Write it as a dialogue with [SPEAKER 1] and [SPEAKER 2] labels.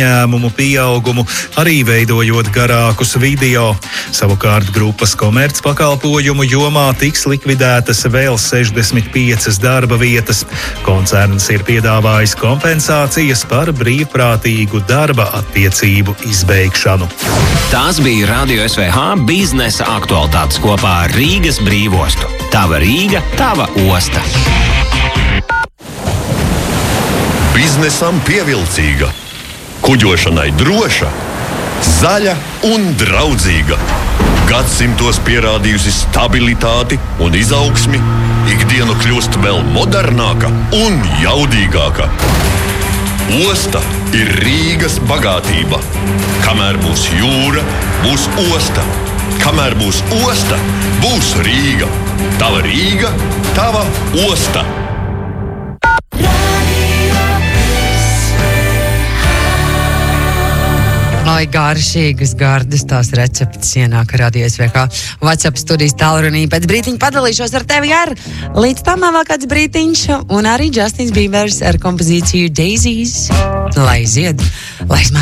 [SPEAKER 1] ņēmumu pieaugumu, arī veidojot garākus video. Savukārt grupas komercpakalpojumu jomā tiks likvidētas vēl 65 darba vietas. Koncerns ir piedāvājis kompensācijas par brīvprātīgu darba attiecību izbeigšanu.
[SPEAKER 2] Tās bija Radio SVH biznesa aktualitātes kopā ar Rīgas brīvostu. Tava Rīga, tava osta.
[SPEAKER 3] Biznesam pievilcīga, kuģošanai droša, zaļa un draudzīga. Gadsimtos pierādījusi stabilitāti un izaugsmi, ikdiena kļūst vēl modernāka un jaudīgāka. Osta ir Rīgas bagātība. Kamēr būs jūra, būs osta. Kamēr būs osta, būs Rīga. Tava Rīga, tava osta.
[SPEAKER 4] Lai garšīgas, gardas tās receptes ienāk Radio SVH WhatsApp studijas tālrunī. Pēc brītiņa padalīšos ar tevi ar. Līdz tam vēl kāds brītiņš un arī Justins Biebers ar kompozīciju Daisies. Lai zied, lai smēr.